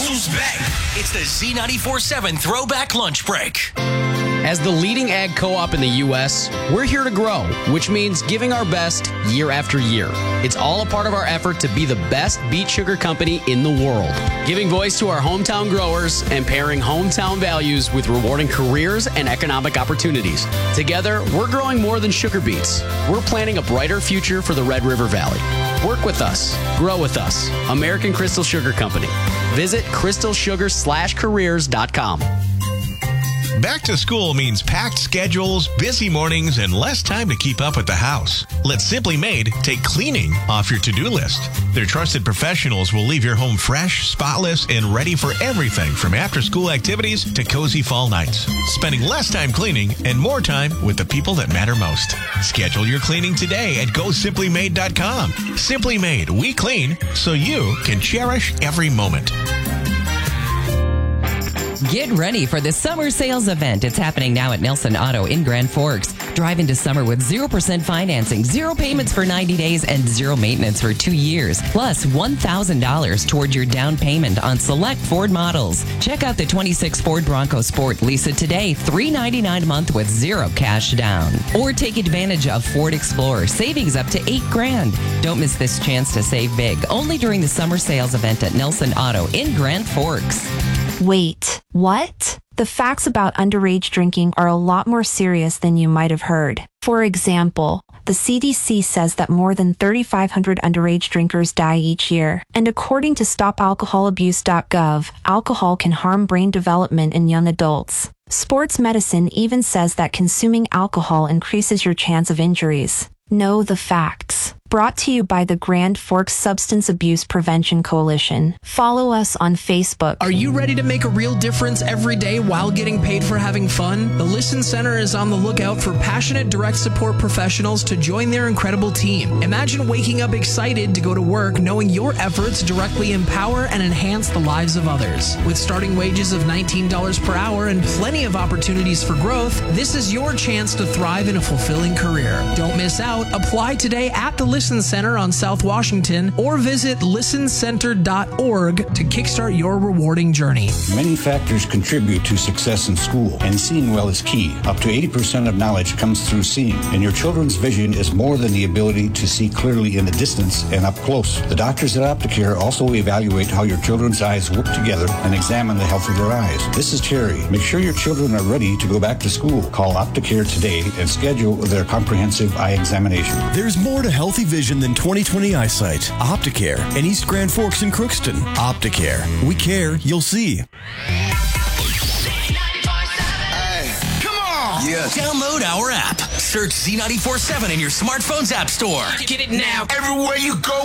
Who's back? It's the Z94.7 Throwback Lunch Break. As the leading ag co-op in the U.S., we're here to grow, which means giving our best year after year. It's all a part of our effort to be the best beet sugar company in the world, giving voice to our hometown growers and pairing hometown values with rewarding careers and economic opportunities. Together, we're growing more than sugar beets. We're planning a brighter future for the Red River Valley. Work with us. Grow with us. American Crystal Sugar Company. Visit crystalsugar/careers.com. Back to school means packed schedules, busy mornings, and less time to keep up with the house. Let Simply Made take cleaning off your to-do list. Their trusted professionals will leave your home fresh, spotless, and ready for everything from after-school activities to cozy fall nights. Spending less time cleaning and more time with the people that matter most. Schedule your cleaning today at GoSimplyMade.com. Simply Made, we clean so you can cherish every moment. Get ready for the summer sales event. It's happening now at Nelson Auto in Grand Forks. Drive into summer with 0% financing, 0 payments for 90 days, and 0 maintenance for 2 years. Plus $1,000 towards your down payment on select Ford models. Check out the 26 Ford Bronco Sport. Lease it today, $399 a month with 0 cash down. Or take advantage of Ford Explorer. Savings up to $8,000. Don't miss this chance to save big. Only during the summer sales event at Nelson Auto in Grand Forks. Wait, what? The facts about underage drinking are a lot more serious than you might have heard. For example, the CDC says that more than 3,500 underage drinkers die each year. And according to StopAlcoholAbuse.gov, alcohol can harm brain development in young adults. Sports medicine even says that consuming alcohol increases your chance of injuries. Know the facts. Brought to you by the Grand Forks Substance Abuse Prevention Coalition. Follow us on Facebook. Are you ready to make a real difference every day while getting paid for having fun? The Listen Center is on the lookout for passionate direct support professionals to join their incredible team. Imagine waking up excited to go to work knowing your efforts directly empower and enhance the lives of others. With starting wages of $19 per hour and plenty of opportunities for growth, this is your chance to thrive in a fulfilling career. Don't miss out. Apply today at the Listen Center on South Washington or visit listencenter.org to kickstart your rewarding journey. Many factors contribute to success in school, and seeing well is key. Up to 80% of knowledge comes through seeing, and your children's vision is more than the ability to see clearly in the distance and up close. The doctors at Opticare also evaluate how your children's eyes work together and examine the health of their eyes. This is Terry. Make sure your children are ready to go back to school. Call Opticare today and schedule their comprehensive eye examination. There's more to healthy vision than 20/20 eyesight. Opticare in East Grand Forks and Crookston. Opticare. We care. You'll see. Hey, come on! Yes. Download our app. Search Z94.7 in your smartphone's app store. Get it now. Everywhere you go.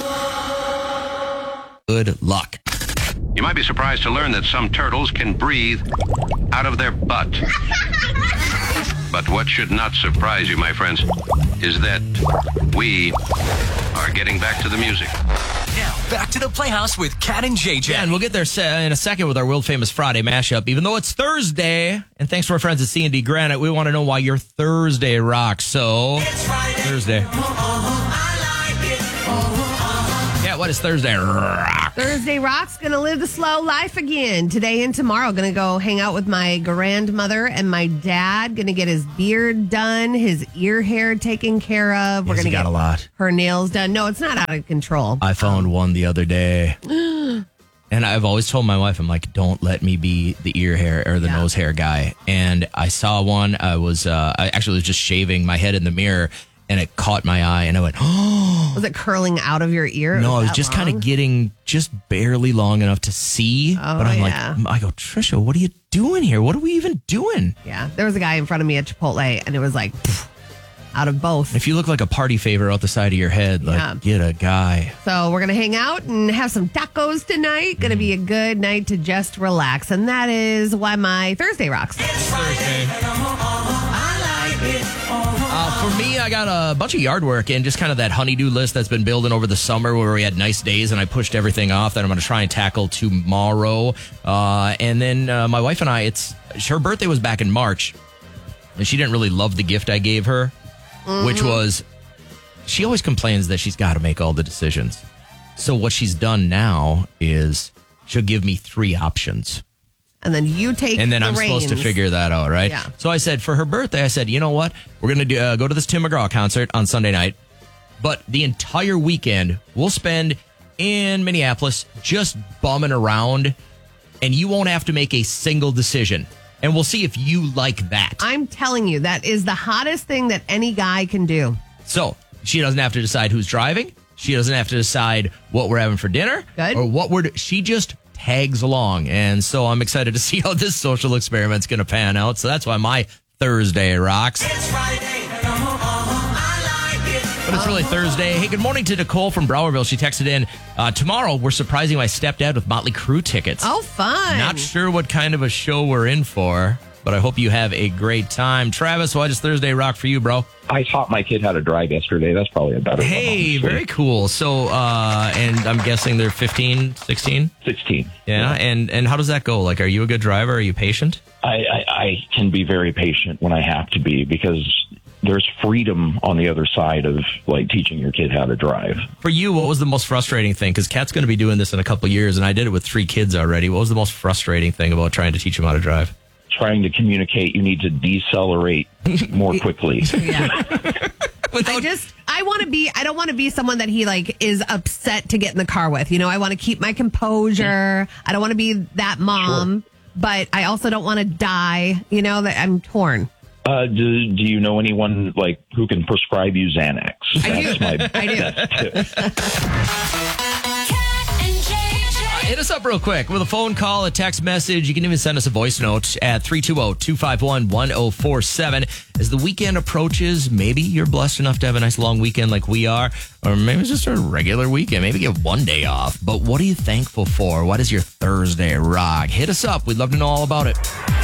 Good luck. You might be surprised to learn that some turtles can breathe out of their butt. But what should not surprise you, my friends, is that we are getting back to the music. Now, back to the Playhouse with Kat and JJ. Yeah, and we'll get there in a second with our world-famous Friday mashup. Even though it's Thursday, and thanks to our friends at C&D Granite, we want to know why your Thursday rocks. So, Thursday. Yeah, what is Thursday rock? Thursday rock's going to live the slow life again. Today and tomorrow, going to go hang out with my grandmother and my dad. Going to get his beard done, his ear hair taken care of. We're going to get a lot. Her nails done. No, it's not out of control. I found one the other day. And I've always told my wife, I'm like, don't let me be the ear hair or the nose hair guy. And I saw one. I actually was just shaving my head in the mirror, and it caught my eye, and I went, oh. Was it curling out of your ear? No, I was just kind of getting just barely long enough to see. Oh, but I'm like, I go, Trisha, what are you doing here? What are we even doing? Yeah, there was a guy in front of me at Chipotle, and it was like, out of both. If you look like a party favor out the side of your head, like, get a guy. So we're going to hang out and have some tacos tonight. Going to be a good night to just relax. And that is why my Thursday rocks. It's Thursday. For me, I got a bunch of yard work and just kind of that honeydew list that's been building over the summer where we had nice days and I pushed everything off that I'm going to try and tackle tomorrow. And then my wife and I, her birthday was back in March, and she didn't really love the gift I gave her, which was, she always complains that she's got to make all the decisions. So what she's done now is she'll give me 3 options. And then you take And then the I'm supposed to reins. figure that out, right? Yeah. So I said, for her birthday, I said, you know what? We're going to go to this Tim McGraw concert on Sunday night. But the entire weekend, we'll spend in Minneapolis just bumming around. And you won't have to make a single decision. And we'll see if you like that. I'm telling you, that is the hottest thing that any guy can do. So she doesn't have to decide who's driving. She doesn't have to decide what we're having for dinner. Good. Or what she just tags along. And so I'm excited to see how this social experiment's going to pan out. So that's why my Thursday rocks. It's Friday. But it's really Thursday. Hey, good morning to Nicole from Browerville. She texted in, tomorrow we're surprising my stepdad with Motley Crue tickets. Oh, fun. Not sure what kind of a show we're in for, but I hope you have a great time. Travis, why does Thursday rock for you, bro? I taught my kid how to drive yesterday. That's probably a better one. Hey, honestly. very cool. So, and I'm guessing they're 15, 16? 16. Yeah, and how does that go? Like, are you a good driver? Are you patient? I can be very patient when I have to be because there's freedom on the other side of like teaching your kid how to drive. For you, what was the most frustrating thing? Because Kat's going to be doing this in a couple of years, and I did it with 3 kids already. What was the most frustrating thing about trying to teach them how to drive? Trying to communicate, you need to decelerate more quickly. I don't want to be someone that he like is upset to get in the car with. You know, I want to keep my composure. I don't want to be that mom, but I also don't want to die. You know, that I'm torn. Do you know anyone like who can prescribe you Xanax? I do. I do. Hit us up real quick with a phone call, a text message. You can even send us a voice note at 320-251-1047. As the weekend approaches, maybe you're blessed enough to have a nice long weekend like we are, or maybe it's just a regular weekend. Maybe get one day off. But what are you thankful for? What is your Thursday rock? Hit us up. We'd love to know all about it.